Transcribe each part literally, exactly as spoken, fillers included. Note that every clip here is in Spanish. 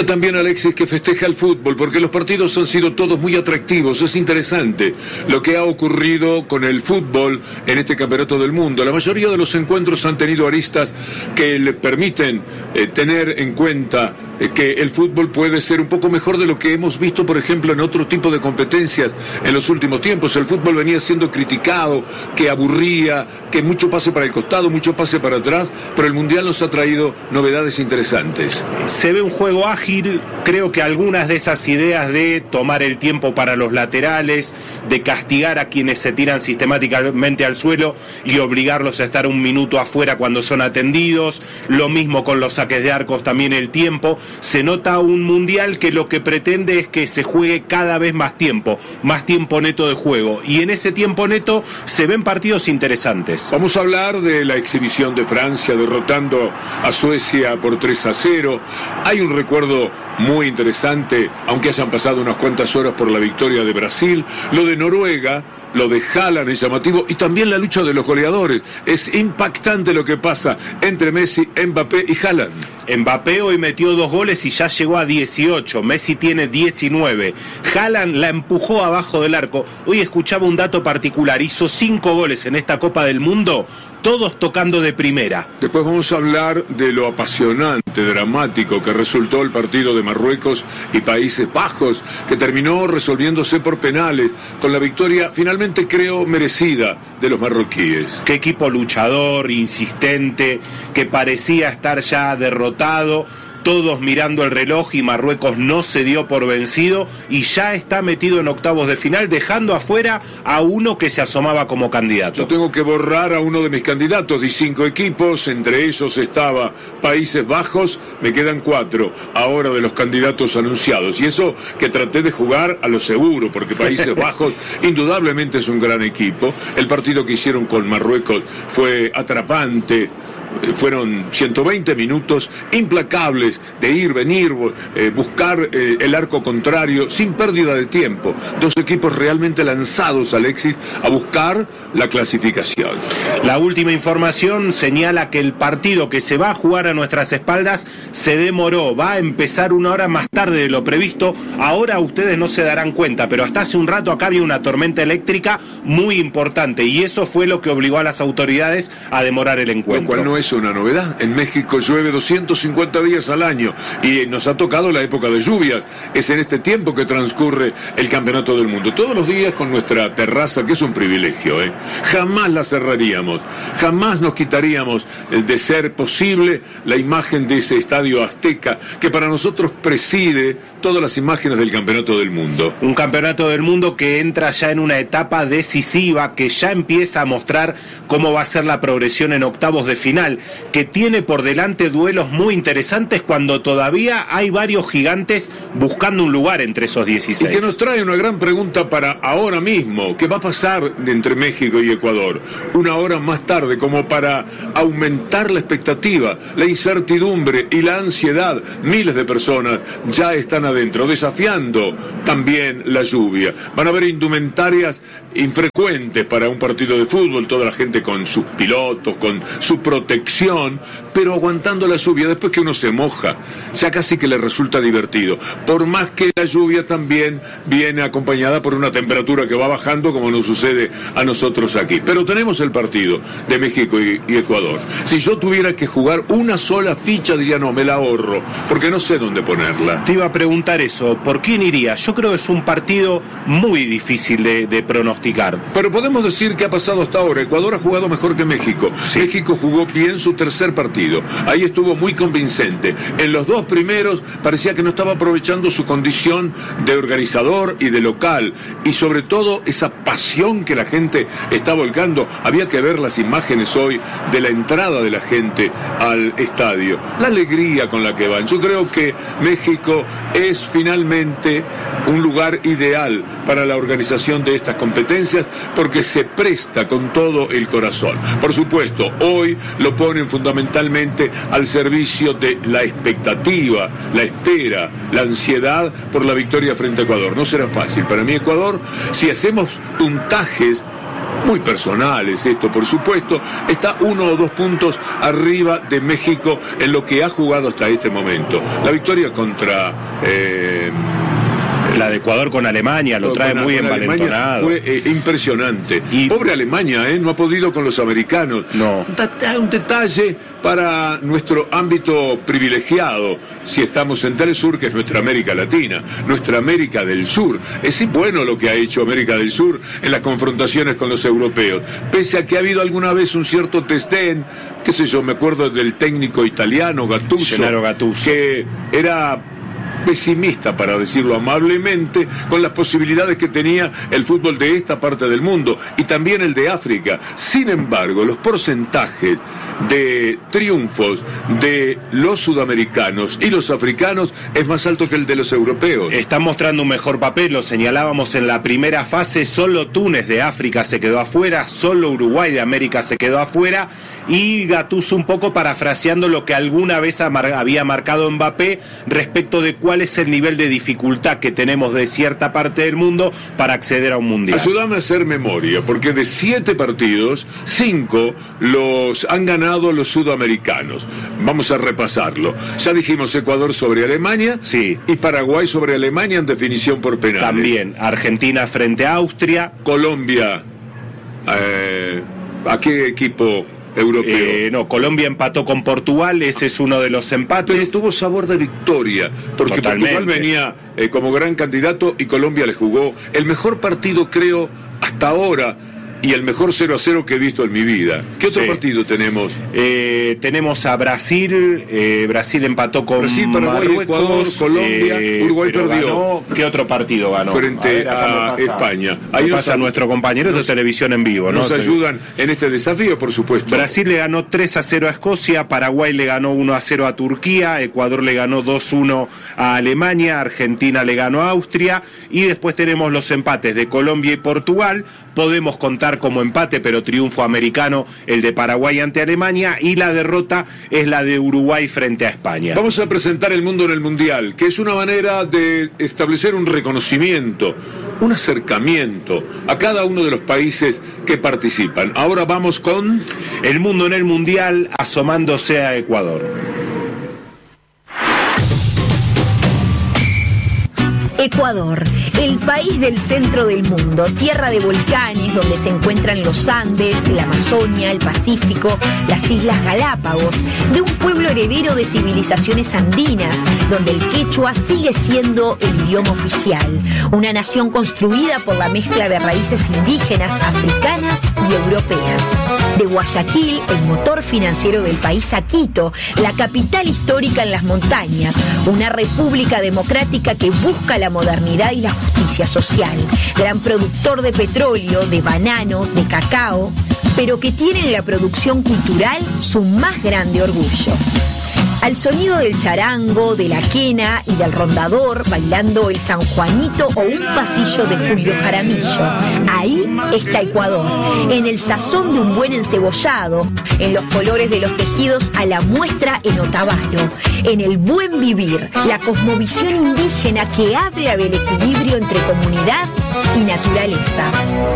También Alexis, que festeja el fútbol, porque los partidos han sido todos muy atractivos. Es interesante lo que ha ocurrido con el fútbol en este campeonato del mundo. La mayoría de los encuentros han tenido aristas que le permiten eh, tener en cuenta eh, que el fútbol puede ser un poco mejor de lo que hemos visto, por ejemplo, en otro tipo de competencias en los últimos tiempos. El fútbol venía siendo criticado, que aburría, que mucho pase para el costado, mucho pase para atrás, pero el Mundial nos ha traído novedades interesantes. Se ve un juego ágil. Creo que algunas de esas ideas de tomar el tiempo para los laterales, de castigar a quienes se tiran sistemáticamente al suelo y obligarlos a estar un minuto afuera cuando son atendidos, lo mismo con los saques de arcos, también el tiempo. Se nota un mundial que lo que pretende es que se juegue cada vez más tiempo, más tiempo neto de juego, y en ese tiempo neto se ven partidos interesantes. Vamos a hablar de la exhibición de Francia derrotando a Suecia por tres a cero. Hay un recuerdo muy interesante, aunque hayan pasado unas cuantas horas por la victoria de Brasil. Lo de Noruega, lo de Haaland es llamativo, y también la lucha de los goleadores. Es impactante lo que pasa entre Messi, Mbappé y Haaland. Mbappé hoy metió dos goles y ya llegó a dieciocho, Messi tiene diecinueve. Haaland la empujó abajo del arco. Hoy escuchaba un dato particular, hizo cinco goles en esta Copa del Mundo, todos tocando de primera. Después vamos a hablar de lo apasionante, dramático que resultó el partido de Marruecos y Países Bajos, que terminó resolviéndose por penales, con la victoria finalmente, creo, merecida de los marroquíes. Qué equipo luchador, insistente, que parecía estar ya derrotado. Todos mirando el reloj, y Marruecos no se dio por vencido y ya está metido en octavos de final, dejando afuera a uno que se asomaba como candidato. Yo tengo que borrar a uno de mis candidatos, di cinco equipos, entre ellos estaba Países Bajos, me quedan cuatro ahora de los candidatos anunciados, y eso que traté de jugar a lo seguro, porque Países Bajos indudablemente es un gran equipo. El partido que hicieron con Marruecos fue atrapante. Fueron ciento veinte minutos implacables de ir, venir, eh, buscar eh, el arco contrario sin pérdida de tiempo. Dos equipos realmente lanzados, Alexis, a buscar la clasificación. La última información señala que el partido que se va a jugar a nuestras espaldas se demoró, va a empezar una hora más tarde de lo previsto. Ahora ustedes no se darán cuenta, pero hasta hace un rato acá había una tormenta eléctrica muy importante, y eso fue lo que obligó a las autoridades a demorar el encuentro. Lo cual no es una novedad. En México llueve doscientos cincuenta días al año y nos ha tocado la época de lluvias. Es en este tiempo que transcurre el campeonato del mundo. Todos los días con nuestra terraza, que es un privilegio, ¿eh? Jamás la cerraríamos, jamás nos quitaríamos de ser posible la imagen de ese estadio azteca que para nosotros preside todas las imágenes del campeonato del mundo. Un campeonato del mundo que entra ya en una etapa decisiva, que ya empieza a mostrar cómo va a ser la progresión en octavos de final, que tiene por delante duelos muy interesantes cuando todavía hay varios gigantes buscando un lugar entre esos dieciséis. Y que nos trae una gran pregunta para ahora mismo. ¿Qué va a pasar entre México y Ecuador? Una hora más tarde, como para aumentar la expectativa, la incertidumbre y la ansiedad. Miles de personas ya están adentro, desafiando también la lluvia. Van a haber indumentarias infrecuentes para un partido de fútbol, toda la gente con sus pilotos, con su protección, pero aguantando la lluvia. Después que uno se moja, ya casi que le resulta divertido, por más que la lluvia también viene acompañada por una temperatura que va bajando, como nos sucede a nosotros aquí. Pero tenemos el partido de México y, y Ecuador. Si yo tuviera que jugar una sola ficha, diría no, me la ahorro, porque no sé dónde ponerla. Te iba a preguntar eso, ¿por quién iría? Yo creo que es un partido muy difícil de, de pronosticar. Pero podemos decir que ha pasado hasta ahora. Ecuador ha jugado mejor que México. Sí. México jugó bien su tercer partido. Ahí estuvo muy convincente. En los dos primeros parecía que no estaba aprovechando su condición de organizador y de local. Y sobre todo esa pasión que la gente está volcando. Había que ver las imágenes hoy de la entrada de la gente al estadio. La alegría con la que van. Yo creo que México es finalmente un lugar ideal para la organización de estas competencias porque se presta con todo el corazón. Por supuesto, hoy lo ponen fundamentalmente al servicio de la expectativa, la espera, la ansiedad por la victoria frente a Ecuador. No será fácil. Para mí Ecuador, si hacemos puntajes muy personales esto, por supuesto, está uno o dos puntos arriba de México en lo que ha jugado hasta este momento. La victoria contra... Eh, La de Ecuador con Alemania lo trae con, muy con envalentonado. Fue eh, impresionante. Y pobre Alemania, ¿eh? No ha podido con los americanos. No. Un detalle para nuestro ámbito privilegiado, si estamos en Telesur, que es nuestra América Latina, nuestra América del Sur. Es bueno lo que ha hecho América del Sur en las confrontaciones con los europeos. Pese a que ha habido alguna vez un cierto testén, qué sé yo, me acuerdo del técnico italiano Gattuso, Gennaro Gattuso, que era pesimista, para decirlo amablemente, con las posibilidades que tenía el fútbol de esta parte del mundo y también el de África. Sin embargo, los porcentajes de triunfos de los sudamericanos y los africanos es más alto que el de los europeos. Están mostrando un mejor papel, lo señalábamos en la primera fase, solo Túnez de África se quedó afuera, solo Uruguay de América se quedó afuera, y Gattuso un poco parafraseando lo que alguna vez había marcado Mbappé respecto de cuál es el nivel de dificultad que tenemos de cierta parte del mundo para acceder a un mundial. Ayúdame a hacer memoria, porque de siete partidos, cinco los han ganado los sudamericanos. Vamos a repasarlo. Ya dijimos Ecuador sobre Alemania, sí, y Paraguay sobre Alemania en definición por penales. También Argentina frente a Austria. Colombia, eh, ¿a qué equipo europeo? Eh, no, Colombia empató con Portugal, ese es uno de los empates. Pero tuvo sabor de victoria, porque Totalmente. Portugal venía eh, como gran candidato y Colombia le jugó el mejor partido, creo, hasta ahora, y el mejor cero a cero que he visto en mi vida. ¿Qué otro sí. partido tenemos? Eh, tenemos a Brasil, eh, Brasil empató con Brasil, Paraguay, Marruecos, Ecuador, Colombia, eh, Uruguay perdió. Ganó, ¿qué otro partido ganó? Frente a, a España. Ahí nos pasa a nuestro compañero de televisión en vivo, nos ¿no? Nos ayudan en este desafío, por supuesto. Brasil le ganó tres a cero a Escocia, Paraguay le ganó uno a cero a Turquía, Ecuador le ganó dos uno a Alemania, Argentina le ganó a Austria, y después tenemos los empates de Colombia y Portugal. Podemos contar como empate, pero triunfo americano el de Paraguay ante Alemania, y la derrota es la de Uruguay frente a España. Vamos a presentar el mundo en el Mundial, que es una manera de establecer un reconocimiento, un acercamiento a cada uno de los países que participan. Ahora vamos con el mundo en el Mundial, asomándose a Ecuador. Ecuador, el país del centro del mundo, tierra de volcanes donde se encuentran los Andes, la Amazonia, el Pacífico, las Islas Galápagos, de un pueblo heredero de civilizaciones andinas, donde el quechua sigue siendo el idioma oficial, una nación construida por la mezcla de raíces indígenas, africanas y europeas. De Guayaquil, el motor financiero del país, a Quito, la capital histórica en las montañas, una república democrática que busca la modernidad y la justicia social, gran productor de petróleo, de banano, de cacao, pero que tiene en la producción cultural su más grande orgullo. Al sonido del charango, de la quena y del rondador, bailando el San Juanito o un pasillo de Julio Jaramillo. Ahí está Ecuador, en el sazón de un buen encebollado, en los colores de los tejidos a la muestra en Otavalo, en el buen vivir, la cosmovisión indígena que habla del equilibrio entre comunidad y naturaleza.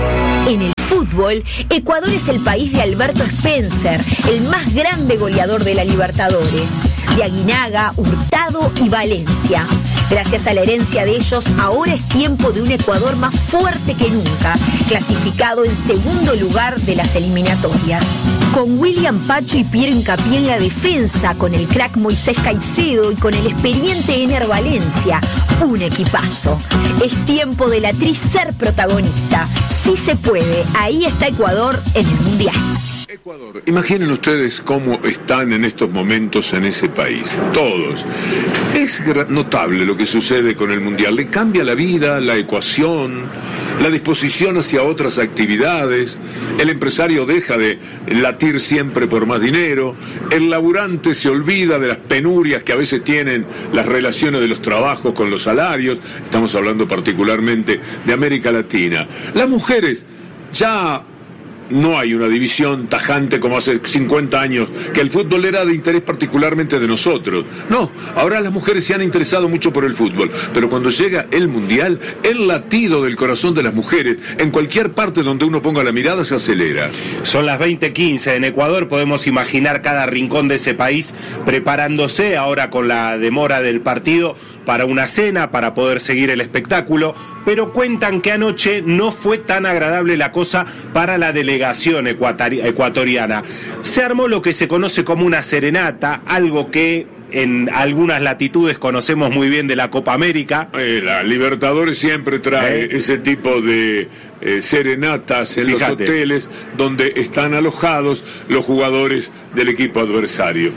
En el fútbol, Ecuador es el país de Alberto Spencer, el más grande goleador de la Libertadores, de Aguinaga, Hurtado y Valencia. Gracias a la herencia de ellos, ahora es tiempo de un Ecuador más fuerte que nunca, clasificado en segundo lugar de las eliminatorias. Con William Pacho y Piero Hincapié en la defensa, con el crack Moisés Caicedo y con el experiente Ener Valencia, un equipazo. Es tiempo de la Tri ser protagonista. Sí se puede, ahí está Ecuador en el Mundial. Ecuador, imaginen ustedes cómo están en estos momentos en ese país, todos. Es notable lo que sucede con el Mundial, le cambia la vida, la ecuación, la disposición hacia otras actividades, el empresario deja de latir siempre por más dinero, el laburante se olvida de las penurias que a veces tienen las relaciones de los trabajos con los salarios, estamos hablando particularmente de América Latina. Las mujeres ya no hay una división tajante como hace cincuenta años, que el fútbol era de interés particularmente de nosotros. No, ahora las mujeres se han interesado mucho por el fútbol, pero cuando llega el Mundial, el latido del corazón de las mujeres, en cualquier parte donde uno ponga la mirada, se acelera. Son las veinte quince en Ecuador, podemos imaginar cada rincón de ese país preparándose ahora con la demora del partido para una cena, para poder seguir el espectáculo, pero cuentan que anoche no fue tan agradable la cosa para la delegación ecuatoriana. Se armó lo que se conoce como una serenata, algo que en algunas latitudes conocemos muy bien de la Copa América. Eh, la Libertadores siempre trae ¿Eh? ese tipo de eh, serenatas en Fíjate. los hoteles donde están alojados los jugadores del equipo adversario.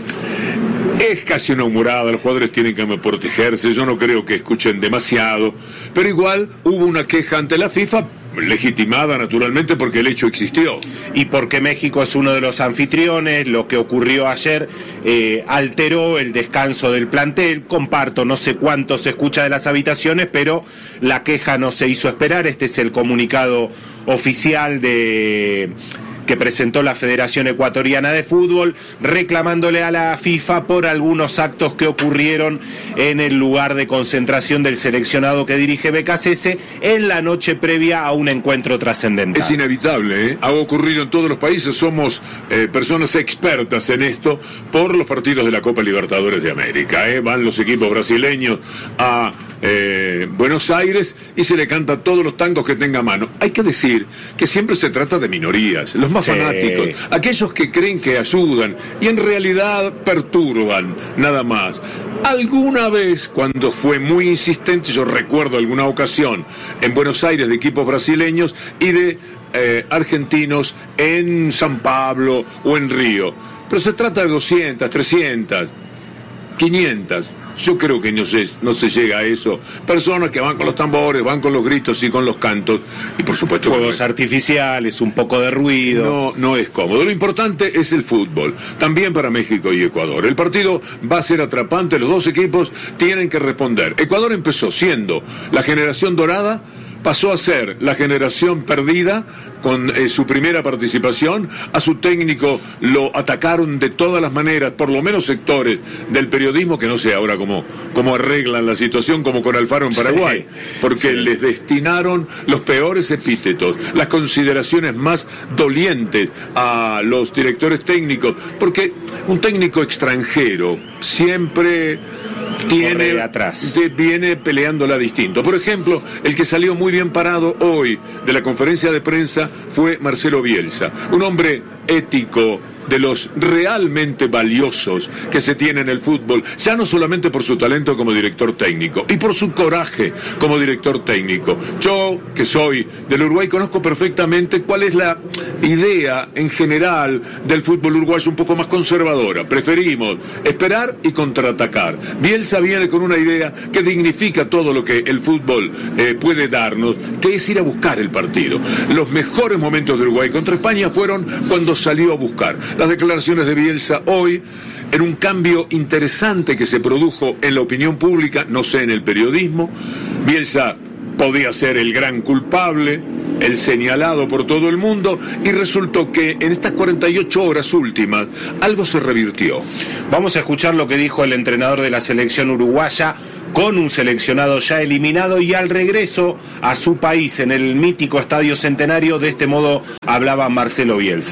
Es casi una humorada, los jugadores tienen que protegerse, yo no creo que escuchen demasiado, pero igual hubo una queja ante la FIFA, legitimada naturalmente porque el hecho existió. Y porque México es uno de los anfitriones, lo que ocurrió ayer eh, alteró el descanso del plantel. Comparto, no sé cuánto se escucha de las habitaciones, pero la queja no se hizo esperar. Este es el comunicado oficial de... que presentó la Federación Ecuatoriana de Fútbol, reclamándole a la FIFA por algunos actos que ocurrieron en el lugar de concentración del seleccionado que dirige B K C S en la noche previa a un encuentro trascendental. Es inevitable, ¿eh? Ha ocurrido en todos los países, somos eh, personas expertas en esto por los partidos de la Copa Libertadores de América, ¿eh? Van los equipos brasileños a eh, Buenos Aires y se le canta todos los tangos que tenga a mano. Hay que decir que siempre se trata de minorías, los más Sí. fanáticos, aquellos que creen que ayudan y en realidad perturban, nada más. Alguna vez, cuando fue muy insistente, yo recuerdo alguna ocasión en Buenos Aires de equipos brasileños y de eh, argentinos en San Pablo o en Río, pero se trata de doscientas, trescientas, quinientas. Yo creo que no se, no se llega a eso. Personas que van con los tambores, van con los gritos y con los cantos. Y por supuesto... Fuegos artificiales, un poco de ruido. No, no es cómodo. Lo importante es el fútbol. También para México y Ecuador. El partido va a ser atrapante. Los dos equipos tienen que responder. Ecuador empezó siendo la generación dorada, pasó a ser la generación perdida con eh, su primera participación. A su técnico lo atacaron de todas las maneras, por lo menos sectores del periodismo, que no sé ahora cómo, cómo arreglan la situación, como con Alfaro en Paraguay, porque sí. les destinaron los peores epítetos, las consideraciones más dolientes a los directores técnicos, porque un técnico extranjero siempre tiene atrás. De, viene peleándola distinto. Por ejemplo, el que salió muy bien parado hoy de la conferencia de prensa fue Marcelo Bielsa, un hombre ético, de los realmente valiosos que se tiene en el fútbol, ya no solamente por su talento como director técnico, y por su coraje como director técnico. Yo, que soy del Uruguay, conozco perfectamente cuál es la idea en general del fútbol uruguayo, un poco más conservadora. Preferimos esperar y contraatacar. Bielsa viene con una idea que dignifica todo lo que el fútbol eh, puede darnos, que es ir a buscar el partido. Los mejores momentos de Uruguay contra España fueron cuando salió a buscar. Las declaraciones de Bielsa hoy, en un cambio interesante que se produjo en la opinión pública, no sé, en el periodismo. Bielsa podía ser el gran culpable, el señalado por todo el mundo, y resultó que en estas cuarenta y ocho horas últimas algo se revirtió. Vamos a escuchar lo que dijo el entrenador de la selección uruguaya, con un seleccionado ya eliminado, y al regreso a su país en el mítico Estadio Centenario. De este modo hablaba Marcelo Bielsa.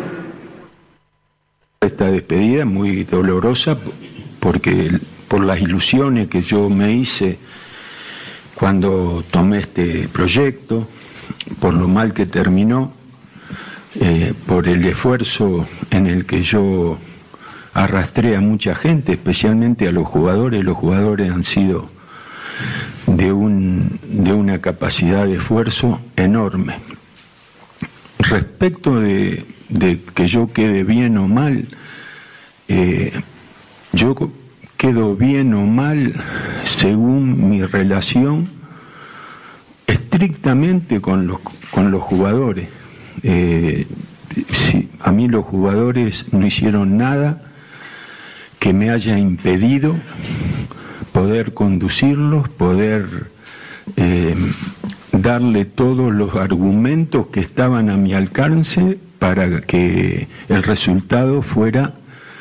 Esta despedida muy dolorosa porque por las ilusiones que yo me hice cuando tomé este proyecto, por lo mal que terminó, eh, por el esfuerzo en el que yo arrastré a mucha gente, especialmente a los jugadores. Los jugadores han sido de, un, de una capacidad de esfuerzo enorme. Respecto de, de que yo quede bien o mal, eh, yo quedo bien o mal según mi relación estrictamente con los, con los jugadores. Eh, si, a mí los jugadores no hicieron nada que me haya impedido poder conducirlos, poder eh, darle todos los argumentos que estaban a mi alcance para que el resultado fuera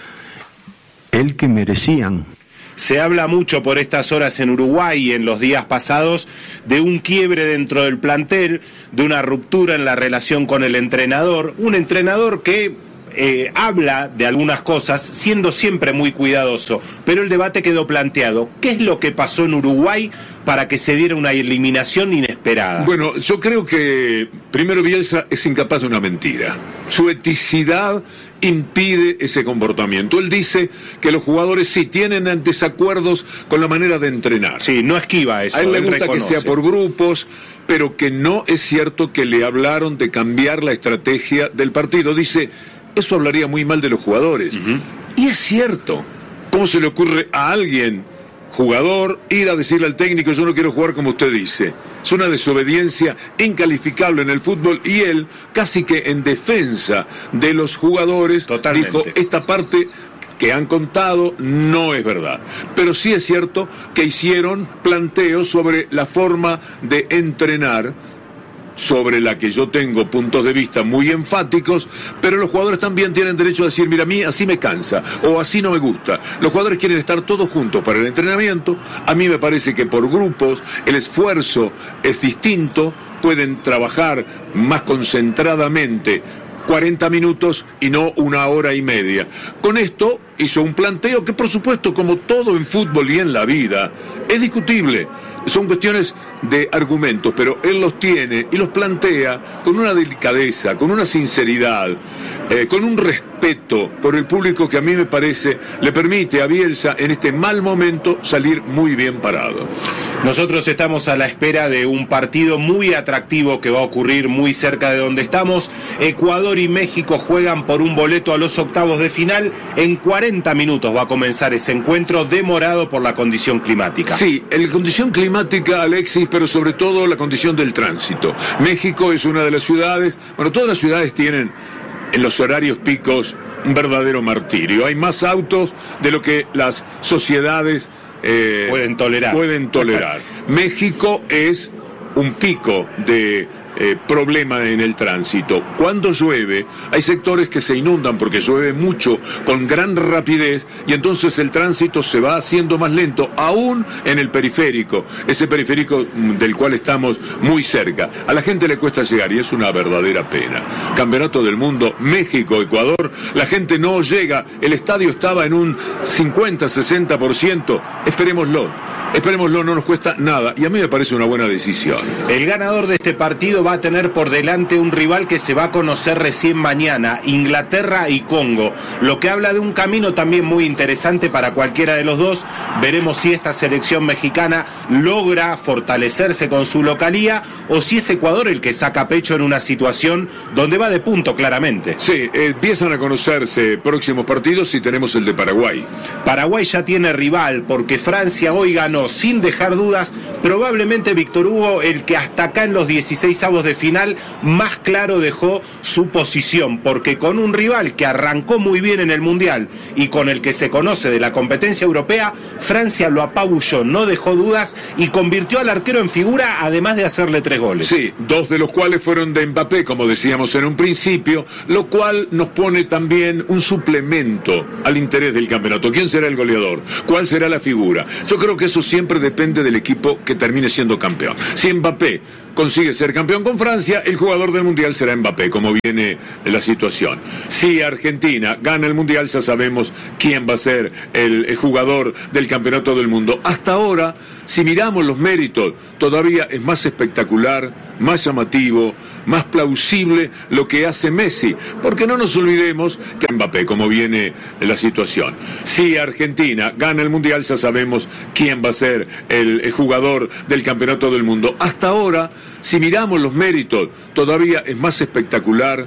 el que merecían. Se habla mucho por estas horas en Uruguay y en los días pasados de un quiebre dentro del plantel, de una ruptura en la relación con el entrenador, un entrenador que eh, habla de algunas cosas siendo siempre muy cuidadoso, pero el debate quedó planteado. ¿Qué es lo que pasó en Uruguay para que se diera una eliminación inesperada? Bueno, yo creo que primero Bielsa es incapaz de una mentira. Su eticidad impide ese comportamiento. Él dice que los jugadores sí tienen desacuerdos con la manera de entrenar. Sí, no esquiva eso. A él le gusta reconoce. que sea por grupos, pero que no es cierto que le hablaron de cambiar la estrategia del partido. Dice, eso hablaría muy mal de los jugadores. Uh-huh. Y es cierto. ¿Cómo se le ocurre a alguien, jugador, ir a decirle al técnico, yo no quiero jugar como usted dice? Es una desobediencia incalificable en el fútbol, y él, casi que en defensa de los jugadores, Totalmente. dijo, esta parte que han contado no es verdad. Pero sí es cierto que hicieron planteos sobre la forma de entrenar, sobre la que yo tengo puntos de vista muy enfáticos, pero los jugadores también tienen derecho a decir, mira, a mí así me cansa, o así no me gusta. Los jugadores quieren estar todos juntos para el entrenamiento. A mí me parece que por grupos el esfuerzo es distinto, pueden trabajar más concentradamente cuarenta minutos y no una hora y media. Con esto hizo un planteo que, por supuesto, como todo en fútbol y en la vida, es discutible. Son cuestiones de argumentos, pero él los tiene y los plantea con una delicadeza, con una sinceridad, eh, con un respeto por el público que a mí me parece le permite a Bielsa en este mal momento salir muy bien parado. Nosotros estamos a la espera de un partido muy atractivo que va a ocurrir muy cerca de donde estamos. Ecuador y México juegan por un boleto a los octavos de final. En cuarenta minutos va a comenzar ese encuentro, demorado por la condición climática. Sí, la condición climática, Alexis, pero sobre todo la condición del tránsito. México es una de las ciudades, bueno, todas las ciudades tienen en los horarios picos un verdadero martirio. Hay más autos de lo que las sociedades eh, pueden tolerar. Pueden tolerar. México es un pico de eh, problema en el tránsito. Cuando llueve, hay sectores que se inundan porque llueve mucho, con gran rapidez, y entonces el tránsito se va haciendo más lento, aún en el periférico, ese periférico del cual estamos muy cerca. A la gente le cuesta llegar y es una verdadera pena. Campeonato del Mundo, México, Ecuador, la gente no llega, el estadio estaba en un cincuenta, sesenta por ciento, esperémoslo. Esperémoslo, no nos cuesta nada, y a mí me parece una buena decisión. El ganador de este partido va a tener por delante un rival que se va a conocer recién mañana, Inglaterra y Congo, lo que habla de un camino también muy interesante para cualquiera de los dos. Veremos si esta selección mexicana logra fortalecerse con su localía, o si es Ecuador el que saca pecho en una situación donde va de punto claramente. Sí, empiezan a conocerse próximos partidos y tenemos el de Paraguay. Paraguay ya tiene rival, porque Francia hoy ganó sin dejar dudas, probablemente Víctor Hugo, el que hasta acá en los dieciseisavos de final más claro dejó su posición, porque con un rival que arrancó muy bien en el Mundial y con el que se conoce de la competencia europea, Francia lo apabulló, no dejó dudas y convirtió al arquero en figura, además de hacerle tres goles. Sí, dos de los cuales fueron de Mbappé, como decíamos en un principio, lo cual nos pone también un suplemento al interés del campeonato. ¿Quién será el goleador? ¿Cuál será la figura? Yo creo que eso siempre depende del equipo que termine siendo campeón. Si Mbappé consigue ser campeón con Francia, el jugador del Mundial será Mbappé, como viene la situación. Si Argentina gana el Mundial, ya sabemos quién va a ser el, el jugador del Campeonato del Mundo. Hasta ahora, si miramos los méritos, todavía es más espectacular, más llamativo, más plausible lo que hace Messi, porque no nos olvidemos que Mbappé, como viene la situación. Si Argentina gana el Mundial, ya sabemos quién va a ser el, el jugador del Campeonato del Mundo. Hasta ahora, si miramos los méritos, todavía es más espectacular,